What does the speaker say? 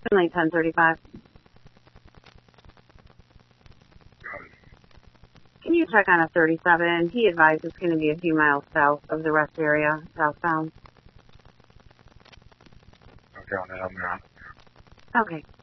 Like 1035. Can you check on a 37? He advised it's going to be a few miles south of the rest area, southbound. Okay, on that, I'm around. Okay.